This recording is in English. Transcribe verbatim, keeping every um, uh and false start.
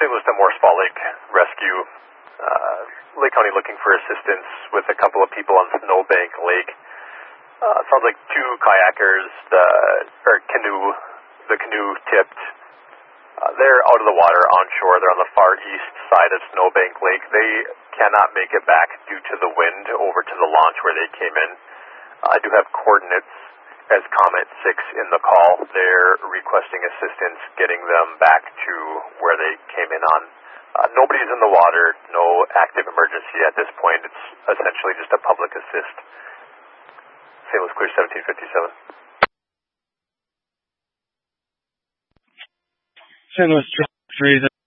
Saint Louis to Morse Fall Lake rescue. Uh, Lake County looking for assistance with a couple of people on Snowbank Lake. Uh, sounds like two kayakers, the, or canoe, the canoe tipped. Uh, they're out of the water on shore. They're on the far east side of Snowbank Lake. They cannot make it back due to the wind over to the launch where they came in. Uh, I do have coordinates as Comet six in the call. They're requesting assistance getting them back to where they came in on. Uh, nobody's in the water, no active emergency at this point. It's essentially just a public assist. Saint Louis Clear seventeen fifty-seven. Saint Louis three.